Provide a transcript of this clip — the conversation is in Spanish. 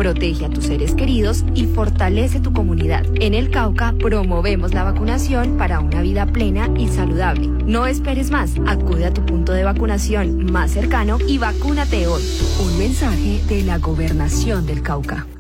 protege a tus seres queridos y fortalece tu comunidad. En el Cauca promovemos la vacunación para una vida plena y saludable. No esperes más, acude a tu punto de vacunación más cercano y vacúnate hoy. Un mensaje de la Gobernación del Cauca.